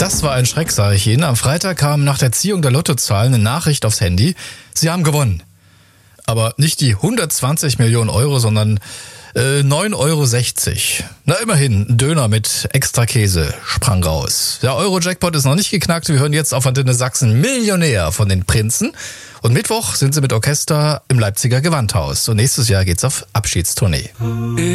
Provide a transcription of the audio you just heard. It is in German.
Das war ein Schreck, sage ich Ihnen. Am Freitag kam nach der Ziehung der Lottozahlen eine Nachricht aufs Handy. Sie haben gewonnen. Aber nicht die 120 Millionen Euro, sondern 9,60 Euro. Na immerhin, ein Döner mit extra Käse sprang raus. Der Euro-Jackpot ist noch nicht geknackt. Wir hören jetzt auf Antenne Sachsen Millionär von den Prinzen. Und Mittwoch sind sie mit Orchester im Leipziger Gewandhaus. Und nächstes Jahr geht's auf Abschiedstournee.